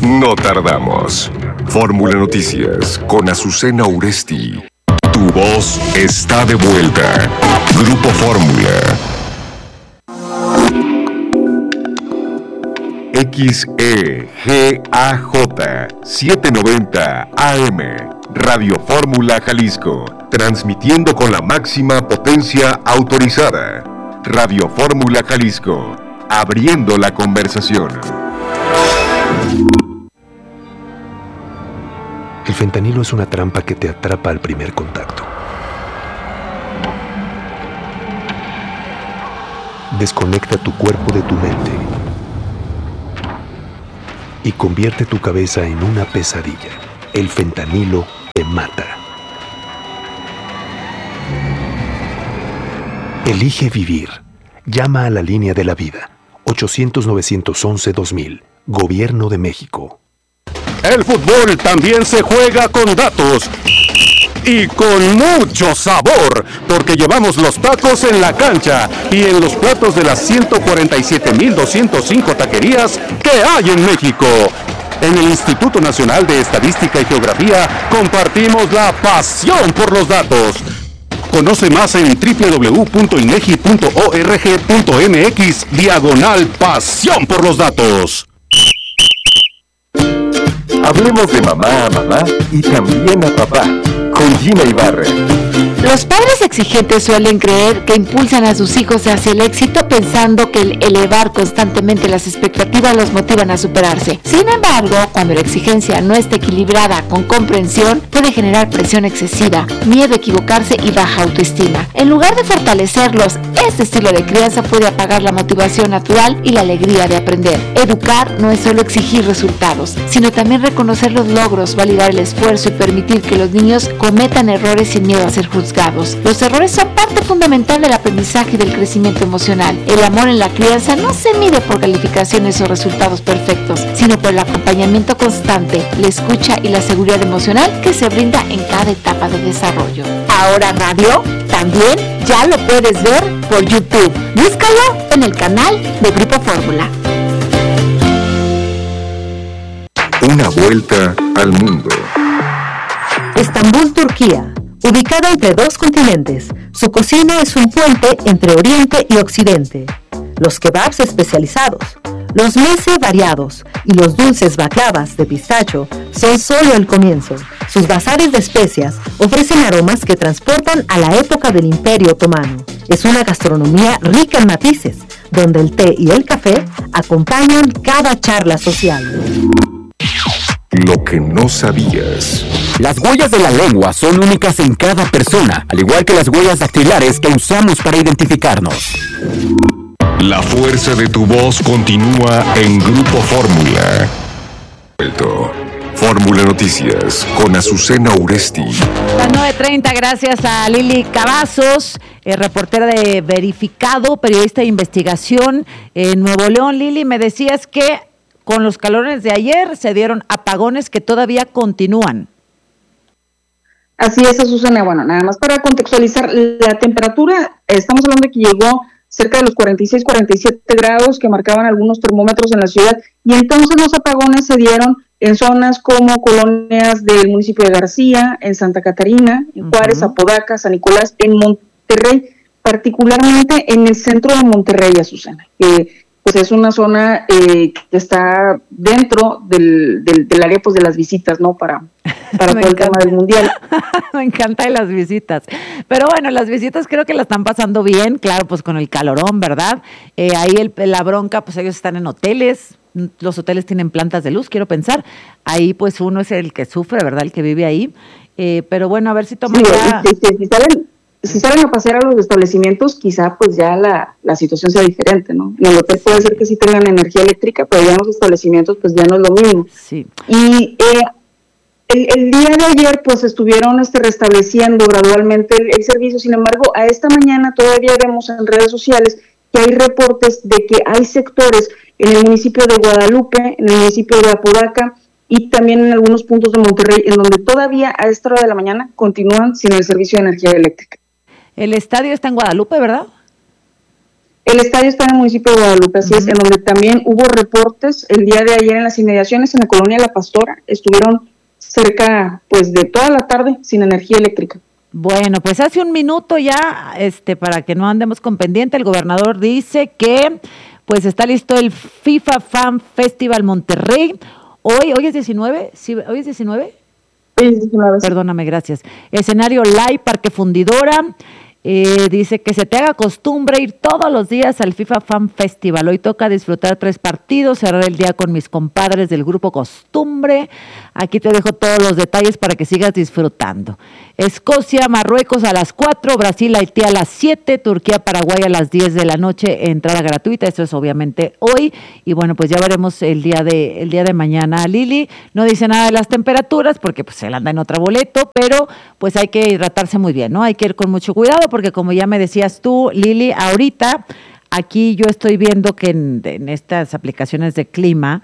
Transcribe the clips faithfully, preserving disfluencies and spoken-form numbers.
No tardamos. Fórmula Noticias con Azucena Uresti. Tu voz está de vuelta. Grupo Fórmula. X E G A J setecientos noventa A M, Radio Fórmula Jalisco, transmitiendo con la máxima potencia autorizada. Radio Fórmula Jalisco, abriendo la conversación. El fentanilo es una trampa que te atrapa al primer contacto. Desconecta tu cuerpo de tu mente y convierte tu cabeza en una pesadilla. El fentanilo te mata. Elige vivir. Llama a la línea de la vida. ochocientos, novecientos once, dos mil. Gobierno de México. El fútbol también se juega con datos. Y con mucho sabor, porque llevamos los tacos en la cancha y en los platos de las ciento cuarenta y siete mil doscientas cinco taquerías que hay en México. En el Instituto Nacional de Estadística y Geografía compartimos la pasión por los datos. Conoce más en doble u doble u doble u punto inegi punto org punto mx diagonal pasión por los datos. Hablemos de mamá a mamá y también a papá, con Gina Ibarra. Los padres exigentes suelen creer que impulsan a sus hijos hacia el éxito pensando que el elevar constantemente las expectativas los motivan a superarse. Sin embargo, cuando la exigencia no está equilibrada con comprensión, puede generar presión excesiva, miedo a equivocarse y baja autoestima. En lugar de fortalecerlos, este estilo de crianza puede apagar la motivación natural y la alegría de aprender. Educar no es solo exigir resultados, sino también reconocer los logros, validar el esfuerzo y permitir que los niños cometan errores sin miedo a ser juzgados. Los errores son parte fundamental del aprendizaje y del crecimiento emocional. El amor en la crianza no se mide por calificaciones o resultados perfectos, sino por el acompañamiento constante, la escucha y la seguridad emocional que se brinda en cada etapa de desarrollo. Ahora radio, también ya lo puedes ver por YouTube. Búscalo en el canal de Grupo Fórmula. Una vuelta al mundo. Estambul, Turquía. Ubicada entre dos continentes, su cocina es un puente entre Oriente y Occidente. Los kebabs especializados, los meze variados y los dulces baklavas de pistacho son solo el comienzo. Sus bazares de especias ofrecen aromas que transportan a la época del Imperio Otomano. Es una gastronomía rica en matices, donde el té y el café acompañan cada charla social. Lo que no sabías. Las huellas de la lengua son únicas en cada persona, al igual que las huellas dactilares que usamos para identificarnos. La fuerza de tu voz continúa en Grupo Fórmula. Fórmula Noticias con Azucena Uresti. Las nueve treinta, gracias a Lili Cavazos, eh, reportera de Verificado, periodista de investigación en Nuevo León. Lili, me decías que con los calores de ayer se dieron apagones que todavía continúan. Así es, Azucena. Bueno, nada más para contextualizar, la temperatura, estamos hablando de que llegó cerca de los cuarenta y seis, cuarenta y siete grados que marcaban algunos termómetros en la ciudad, y entonces los apagones se dieron en zonas como colonias del municipio de García, en Santa Catarina, en Juárez, uh-huh. Apodaca, San Nicolás, en Monterrey, particularmente en el centro de Monterrey, Azucena, que pues es una zona eh, que está dentro del, del, del área pues de las visitas, ¿no? Para, para todo el tema del mundial. Me encantan las visitas. Pero bueno, las visitas creo que la están pasando bien, claro, pues con el calorón, ¿verdad? Eh, ahí el, la bronca, pues ellos están en hoteles, los hoteles tienen plantas de luz, quiero pensar. Ahí pues uno es el que sufre, ¿verdad? El que vive ahí. Eh, pero bueno, a ver si toman sí, ya... Sí, sí, sí, ¿saben? Si salen a pasear a los establecimientos, quizá pues ya la, la situación sea diferente, ¿no? En el hotel puede ser que sí tengan energía eléctrica, pero ya en los establecimientos pues ya no es lo mismo. Sí. Y eh, el, el día de ayer pues estuvieron este, restableciendo gradualmente el, el servicio. Sin embargo, a esta mañana todavía vemos en redes sociales que hay reportes de que hay sectores en el municipio de Guadalupe, en el municipio de Apodaca y también en algunos puntos de Monterrey, en donde todavía a esta hora de la mañana continúan sin el servicio de energía eléctrica. El estadio está en Guadalupe, ¿verdad? El estadio está en el municipio de Guadalupe, así uh-huh. es, en donde también hubo reportes el día de ayer en las inmediaciones en la colonia La Pastora. Estuvieron cerca, pues, de toda la tarde sin energía eléctrica. Bueno, pues hace un minuto ya, este, para que no andemos con pendiente, el gobernador dice que, pues, está listo el FIFA Fan Festival Monterrey. Hoy, hoy es diecinueve, ¿sí? ¿Hoy es diecinueve? Hoy es diecinueve. Perdóname, gracias. Escenario Live, Parque Fundidora. Eh, dice que se te haga costumbre ir todos los días al FIFA Fan Festival. Hoy toca disfrutar tres partidos, cerrar el día con mis compadres del grupo Costumbre. Aquí te dejo todos los detalles para que sigas disfrutando. Escocia, Marruecos a las cuatro, Brasil, Haití a las siete, Turquía, Paraguay a las diez de la noche, entrada gratuita. Esto es obviamente hoy. Y bueno, pues ya veremos el día de el día de mañana. Lili no dice nada de las temperaturas porque pues él anda en otro boleto, pero pues hay que hidratarse muy bien, ¿no? Hay que ir con mucho cuidado porque como ya me decías tú, Lili, ahorita aquí yo estoy viendo que en, en estas aplicaciones de clima,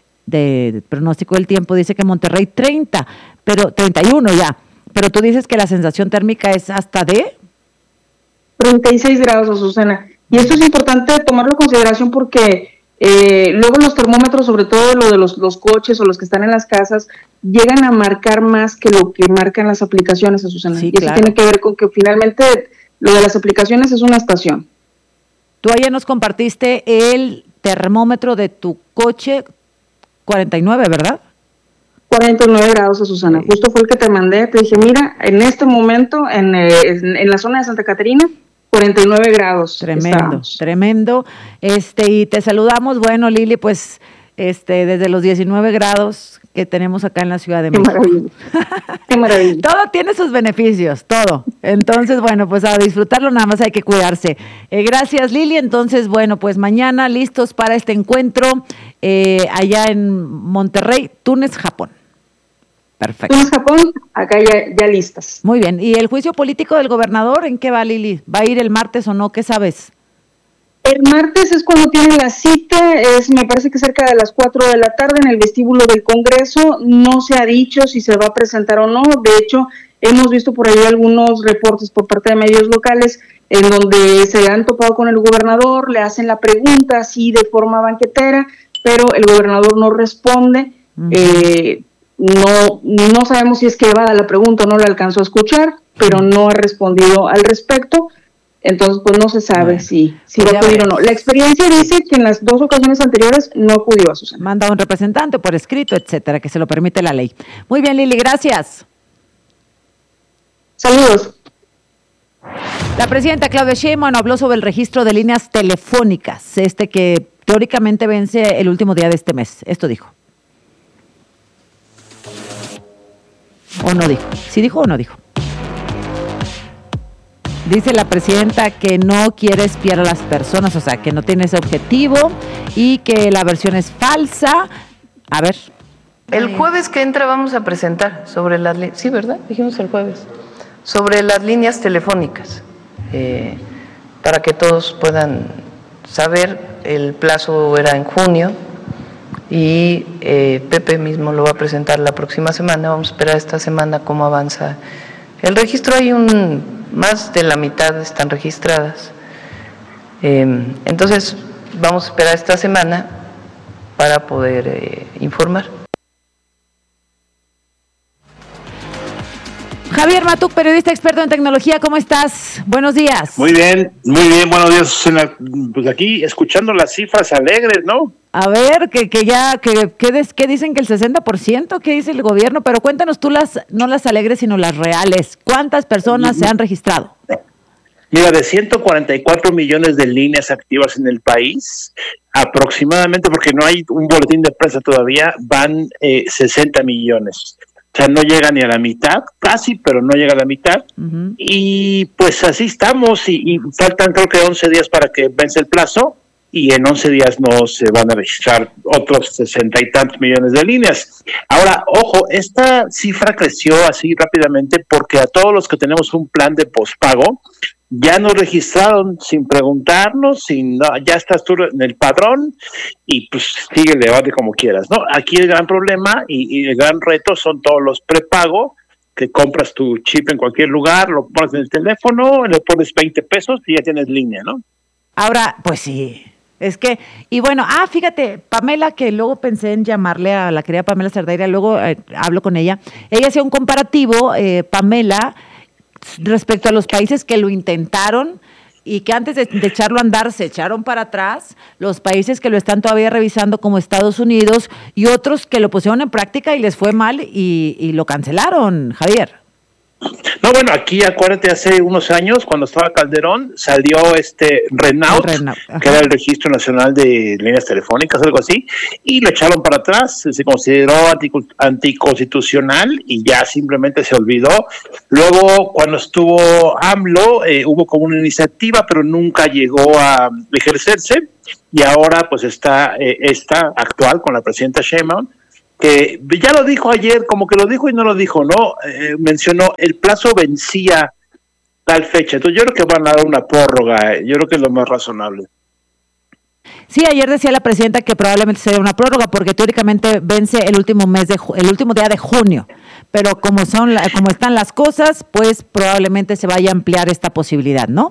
de pronóstico del tiempo, dice que Monterrey treinta, pero treinta y uno ya. Pero tú dices que la sensación térmica es hasta de treinta y seis grados, Azucena. Y esto es importante tomarlo en consideración porque eh, luego los termómetros, sobre todo lo de los, los coches o los que están en las casas, llegan a marcar más que lo que marcan las aplicaciones, Azucena. Sí, y eso claro. tiene que ver con que finalmente lo de las aplicaciones es una estación. Tú ayer nos compartiste el termómetro de tu coche, cuarenta y nueve, ¿verdad? cuarenta y nueve grados, Susana. Sí. Justo fue el que te mandé. Te dije, mira, en este momento, en, eh, en, en la zona de Santa Catarina, cuarenta y nueve grados. Tremendo, estábamos. tremendo. Este, y te saludamos. Bueno, Lili, pues, este, desde los diecinueve grados que tenemos acá en la Ciudad de Qué México. Maravilla. Qué maravilla. Todo tiene sus beneficios, todo. Entonces, bueno, pues a disfrutarlo nada más hay que cuidarse. Eh, gracias, Lili. Entonces, bueno, pues mañana listos para este encuentro eh, allá en Monterrey, Túnez, Japón. Perfecto. Túnez, Japón, acá ya, ya listas. Muy bien. ¿Y el juicio político del gobernador en qué va, Lili? ¿Va a ir el martes o no? ¿Qué sabes? El martes es cuando tienen la cita, es me parece que cerca de las cuatro de la tarde en el vestíbulo del Congreso. No se ha dicho si se va a presentar o no. De hecho, hemos visto por ahí algunos reportes por parte de medios locales en donde se han topado con el gobernador, le hacen la pregunta así de forma banquetera, pero el gobernador no responde. Uh-huh. Eh, no, no sabemos si es que va a la pregunta o no la alcanzó a escuchar, pero no ha respondido al respecto. Entonces, pues no se sabe bueno, si, si va a acudir o no. La experiencia dice que en las dos ocasiones anteriores no acudió a Susana. Manda un representante por escrito, etcétera, que se lo permite la ley. Muy bien, Lili, gracias. Saludos. La presidenta Claudia Sheinbaum habló sobre el registro de líneas telefónicas, este que teóricamente vence el último día de este mes. Esto dijo. ¿O no dijo? ¿Sí dijo o no dijo? Dice la presidenta que no quiere espiar a las personas, o sea, que no tiene ese objetivo y que la versión es falsa. A ver. El jueves que entra vamos a presentar sobre las líneas, sí, ¿verdad? Dijimos el jueves. Sobre las líneas telefónicas, eh, para que todos puedan saber. El plazo era en junio y eh, Pepe mismo lo va a presentar la próxima semana. Vamos a esperar esta semana cómo avanza el registro. Hay un... más de la mitad están registradas. Eh, entonces, vamos a esperar esta semana para poder eh, informar. Javier Matuk, periodista experto en tecnología, ¿cómo estás? Buenos días. Muy bien, muy bien, buenos días, Susana. Pues aquí escuchando las cifras alegres, ¿no? A ver, que, que ya, que, que, des, que dicen que el sesenta por ciento, ¿qué dice el gobierno? Pero cuéntanos tú las, no las alegres, sino las reales. ¿Cuántas personas se han registrado? Mira, de ciento cuarenta y cuatro millones de líneas activas en el país, aproximadamente, porque no hay un boletín de prensa todavía, van eh, sesenta millones. O sea, no llega ni a la mitad, casi, pero no llega a la mitad. Uh-huh. Y pues así estamos, y, y faltan creo que once días para que vence el plazo, y en once días no se van a registrar otros sesenta y tantos millones de líneas. Ahora, ojo, esta cifra creció así rápidamente porque a todos los que tenemos un plan de pospago, ya nos registraron sin preguntarnos, sin no, ya estás tú en el padrón y pues sigue el debate como quieras, ¿no? Aquí el gran problema y, y el gran reto son todos los prepago, que compras tu chip en cualquier lugar, lo pones en el teléfono, le pones veinte pesos y ya tienes línea, ¿no? Ahora, pues sí, es que, y bueno, ah, fíjate, Pamela, que luego pensé en llamarle a la querida Pamela Cerdeira, luego eh, hablo con ella, ella hacía un comparativo, eh, Pamela, respecto a los países que lo intentaron y que antes de, de echarlo a andar se echaron para atrás, los países que lo están todavía revisando como Estados Unidos y otros que lo pusieron en práctica y les fue mal y, y lo cancelaron, Javier. No, bueno, aquí acuérdate, hace unos años, cuando estaba Calderón, salió este Renault, Renault que era el Registro Nacional de Líneas Telefónicas, algo así, y lo echaron para atrás, se consideró antico- anticonstitucional y ya simplemente se olvidó. Luego, cuando estuvo AMLO, eh, hubo como una iniciativa, pero nunca llegó a ejercerse, y ahora pues está eh, esta actual con la presidenta Sheinbaum, que ya lo dijo ayer, como que lo dijo y no lo dijo, ¿no? Eh, mencionó, el plazo vencía tal fecha. Entonces yo creo que van a dar una prórroga, yo creo que es lo más razonable. Sí, ayer decía la presidenta que probablemente sería una prórroga porque teóricamente vence el último mes de el último día de junio, pero como son la, como están las cosas, pues probablemente se vaya a ampliar esta posibilidad, ¿no?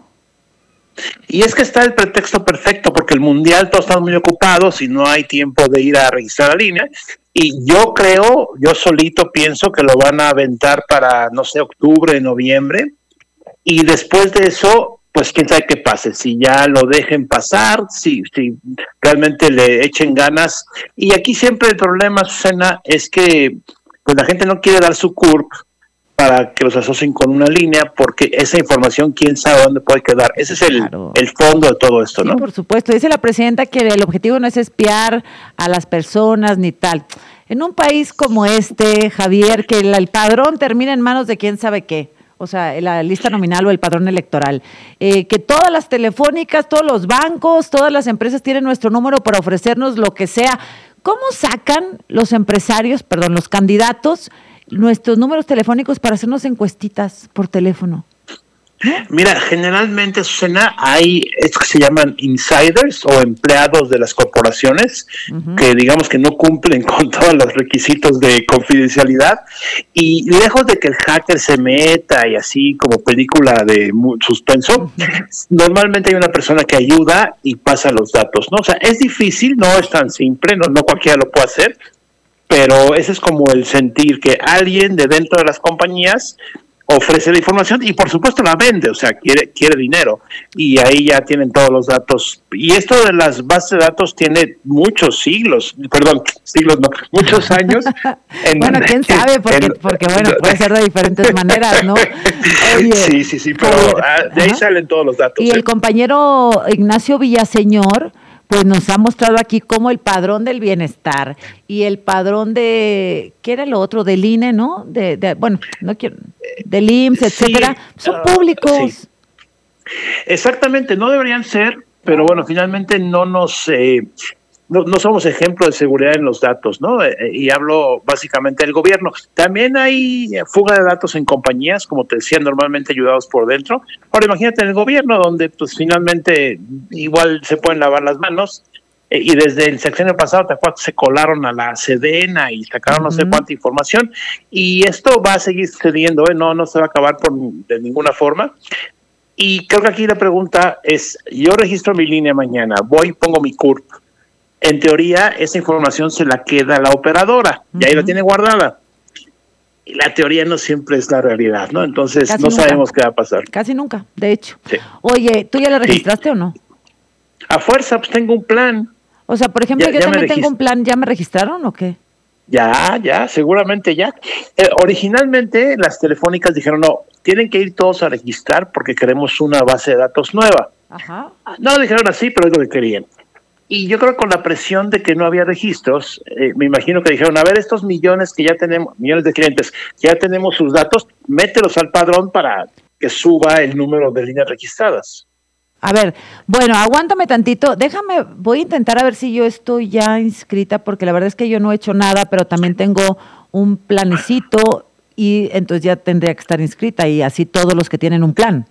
Y es que está el pretexto perfecto porque el mundial todos están muy ocupados y no hay tiempo de ir a registrar la línea. Y yo creo, yo solito pienso que lo van a aventar para, no sé, octubre, noviembre. Y después de eso, pues quién sabe qué pase, si ya lo dejen pasar, si, si realmente le echen ganas. Y aquí siempre el problema, Susana, es que pues la gente no quiere dar su C U R P para que los asocien con una línea, porque esa información, quién sabe dónde puede quedar. Ese es el, claro. el fondo de todo esto, ¿no? Sí, por supuesto. Dice la presidenta que el objetivo no es espiar a las personas ni tal. En un país como este, Javier, que el, el padrón termina en manos de quién sabe qué, o sea, la lista nominal o el padrón electoral, eh, que todas las telefónicas, todos los bancos, todas las empresas tienen nuestro número para ofrecernos lo que sea. ¿Cómo sacan los empresarios, perdón, los candidatos, nuestros números telefónicos para hacernos encuestitas por teléfono? Mira, generalmente, Susana, hay estos que se llaman insiders o empleados de las corporaciones, uh-huh. que digamos que no cumplen con todos los requisitos de confidencialidad, y lejos de que el hacker se meta y así como película de suspenso, uh-huh. normalmente hay una persona que ayuda y pasa los datos, ¿no? O sea, es difícil, no es tan simple, no, no cualquiera lo puede hacer, pero ese es como el sentir que alguien de dentro de las compañías ofrece la información y por supuesto la vende, o sea, quiere quiere dinero y ahí ya tienen todos los datos. Y esto de las bases de datos tiene muchos siglos, perdón, siglos no, muchos años. En, bueno, quién sabe, porque, en, porque bueno, puede ser de diferentes maneras, ¿no? Oye, sí, sí, sí, pero Javier, de ahí ajá. salen todos los datos. Y ¿eh? El compañero Ignacio Villaseñor pues nos ha mostrado aquí cómo el padrón del bienestar y el padrón de, ¿qué era lo otro? Del I N E, ¿no? De, de bueno, no quiero, del I M S S, etcétera, sí, son públicos. Sí. Exactamente, no deberían ser, pero bueno, finalmente no nos, eh, no, no somos ejemplo de seguridad en los datos, ¿no? Eh, y hablo básicamente del gobierno. También hay fuga de datos en compañías, como te decía, normalmente ayudados por dentro. Ahora imagínate en el gobierno, donde pues finalmente igual se pueden lavar las manos, eh, y desde el sexenio pasado, ¿te acuerdas? Se colaron a la Sedena y sacaron uh-huh. no sé cuánta información, y esto va a seguir sucediendo, ¿eh? No, no se va a acabar por, de ninguna forma. Y creo que aquí la pregunta es, yo registro mi línea mañana, voy y pongo mi C U R P. En teoría, esa información se la queda la operadora, uh-huh. y ahí la tiene guardada. Y la teoría no siempre es la realidad, ¿no? Entonces, Casi no nunca. sabemos qué va a pasar. Casi nunca, de hecho. Sí. Oye, ¿tú ya la registraste sí. o no? A fuerza, pues tengo un plan. O sea, por ejemplo, ya, yo ya también tengo un plan, ¿ya me registraron o qué? Ya, ya, seguramente ya. Eh, originalmente, las telefónicas dijeron, no, tienen que ir todos a registrar porque queremos una base de datos nueva. Ajá. No dijeron así, pero es lo que querían. Y yo creo que con la presión de que no había registros, eh, me imagino que dijeron, a ver, estos millones que ya tenemos, millones de clientes, que ya tenemos sus datos, mételos al padrón para que suba el número de líneas registradas. A ver, bueno, aguántame tantito, déjame, voy a intentar a ver si yo estoy ya inscrita, porque la verdad es que yo no he hecho nada, pero también tengo un planecito y entonces ya tendría que estar inscrita y así todos los que tienen un plan.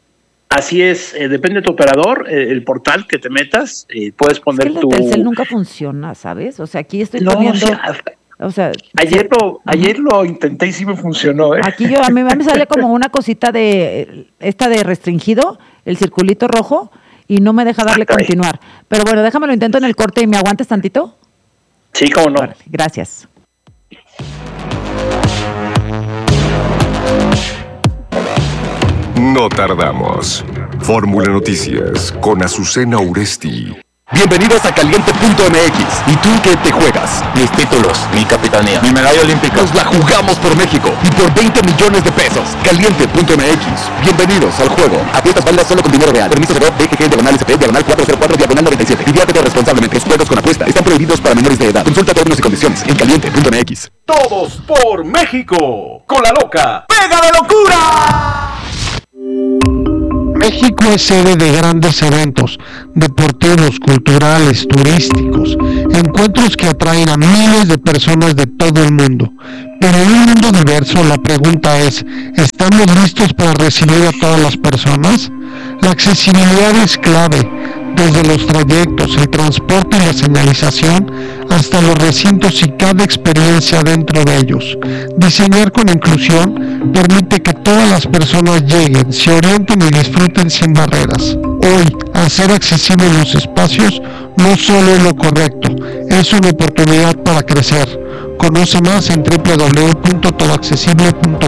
Así es, eh, depende de tu operador, eh, el portal que te metas, eh, puedes poner es que tu... el Telcel nunca funciona, ¿sabes? O sea, aquí estoy no, poniendo... O sea, o sea ayer, sí, lo, ayer lo intenté y sí me funcionó, ¿eh? Aquí yo, a mí me sale como una cosita de, esta de restringido, el circulito rojo, y no me deja darle Ah, caray. continuar. Pero bueno, déjame lo intento en el corte y me aguantes tantito. Sí, cómo no. Órale, gracias. No tardamos. Fórmula Noticias con Azucena Uresti. Bienvenidos a Caliente punto M X. ¿Y tú qué te juegas? Mis títulos, mi capitanía, mi medalla olímpica. Nos la jugamos por México y por veinte millones de pesos. Caliente punto M X. Bienvenidos al juego. Apuestas válidas solo con dinero real. Permiso de voz B G G diagonal S P diagonal cuatro cero cuatro diagonal noventa y siete. Diviértete responsablemente. Los juegos con apuesta están prohibidos para menores de edad. Consulta términos y condiciones en caliente punto M X. Todos por México. Con la loca. ¡Pega la locura! México es sede de grandes eventos deportivos, culturales, turísticos, encuentros que atraen a miles de personas de todo el mundo. Pero en un mundo diverso, la pregunta es, ¿estamos listos para recibir a todas las personas? La accesibilidad es clave, desde los trayectos, el transporte y la señalización, hasta los recintos y cada experiencia dentro de ellos. Diseñar con inclusión permite que todas las personas lleguen, se orienten y disfruten sin barreras. Hoy, hacer accesibles los espacios no solo es lo correcto, es una oportunidad para crecer. Conoce más en doble u doble u doble u punto todo accesible punto